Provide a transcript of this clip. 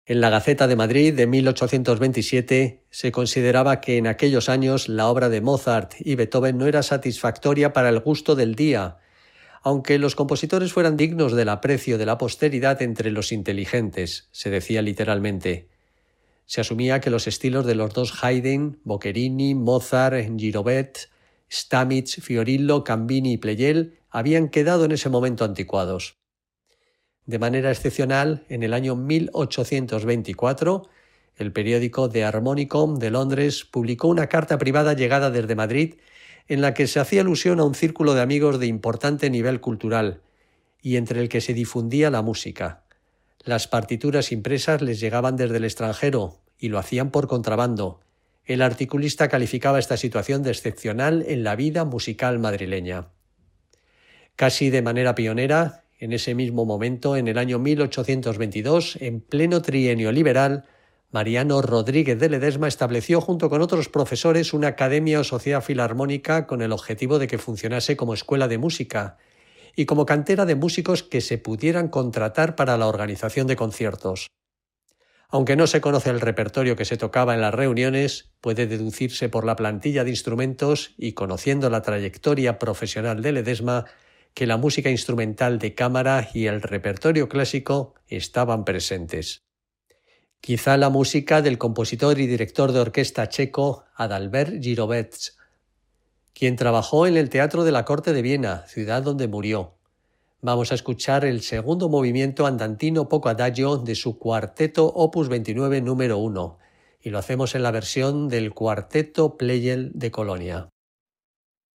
En la Gaceta de Madrid de 1827 se consideraba que en aquellos años la obra de Mozart y Beethoven no era satisfactoria para el gusto del día, aunque los compositores fueran dignos del aprecio de la posteridad entre los inteligentes, se decía literalmente. Se asumía que los estilos de los dos Haydn, Boccherini, Mozart, Girobet, Stamitz, Fiorillo, Cambini y Pleyel habían quedado en ese momento anticuados. De manera excepcional, en el año 1824, el periódico The Harmonicon de Londres publicó una carta privada llegada desde Madrid en la que se hacía alusión a un círculo de amigos de importante nivel cultural y entre el que se difundía la música. Las partituras impresas les llegaban desde el extranjero y lo hacían por contrabando. El articulista calificaba esta situación de excepcional en la vida musical madrileña. Casi de manera pionera, en ese mismo momento, en el año 1822, en pleno trienio liberal, Mariano Rodríguez de Ledesma estableció junto con otros profesores una academia o sociedad filarmónica con el objetivo de que funcionase como escuela de música y como cantera de músicos que se pudieran contratar para la organización de conciertos. Aunque no se conoce el repertorio que se tocaba en las reuniones, puede deducirse por la plantilla de instrumentos y conociendo la trayectoria profesional de Ledesma que la música instrumental de cámara y el repertorio clásico estaban presentes. Quizá la música del compositor y director de orquesta checo Adalbert Girobets, quien trabajó en el Teatro de la Corte de Viena, ciudad donde murió. Vamos a escuchar el segundo movimiento andantino poco adagio de su cuarteto Opus 29 número 1, y lo hacemos en la versión del Cuarteto Pleyel de Colonia.